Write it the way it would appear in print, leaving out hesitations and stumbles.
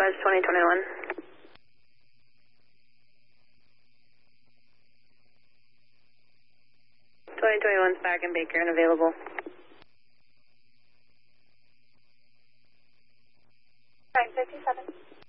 Dispatch 2021. 2021's back in Baker and available. 957.